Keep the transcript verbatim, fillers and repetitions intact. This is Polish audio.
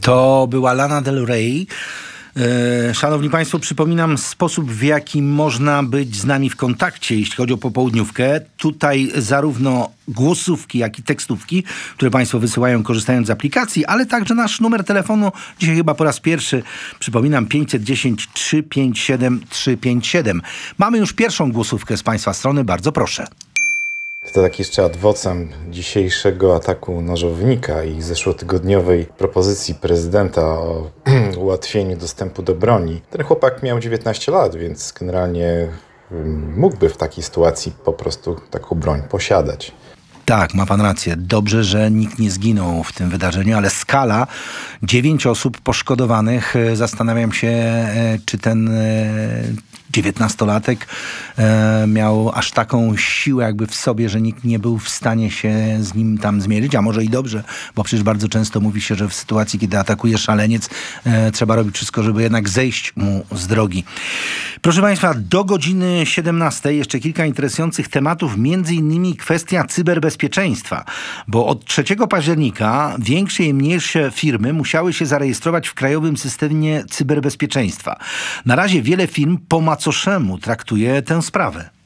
To była Lana Del Rey. Szanowni Państwo, przypominam sposób, w jaki można być z nami w kontakcie, jeśli chodzi o popołudniówkę. Tutaj zarówno głosówki, jak i tekstówki, które Państwo wysyłają korzystając z aplikacji, ale także nasz numer telefonu, dzisiaj chyba po raz pierwszy, przypominam, pięćset dziesięć trzysta pięćdziesiąt siedem trzysta pięćdziesiąt siedem. Mamy już pierwszą głosówkę z Państwa strony, bardzo proszę. To tak jeszcze ad vocem dzisiejszego ataku nożownika i zeszłotygodniowej propozycji prezydenta o ułatwieniu dostępu do broni. Ten chłopak miał dziewiętnaście lat, więc generalnie mógłby w takiej sytuacji po prostu taką broń posiadać. Tak, ma pan rację. Dobrze, że nikt nie zginął w tym wydarzeniu, ale skala, dziewięć osób poszkodowanych. Zastanawiam się, czy ten dziewiętnastolatek miał aż taką siłę jakby w sobie, że nikt nie był w stanie się z nim tam zmierzyć, a może i dobrze, bo przecież bardzo często mówi się, że w sytuacji, kiedy atakuje szaleniec, trzeba robić wszystko, żeby jednak zejść mu z drogi. Proszę Państwa, do godziny siedemnastej jeszcze kilka interesujących tematów, między innymi kwestia cyberbezpieczeństwa, bo od trzeciego października większe i mniejsze firmy musiały się zarejestrować w Krajowym Systemie Cyberbezpieczeństwa. Na razie wiele firm po macoszemu traktuje tę sprawę.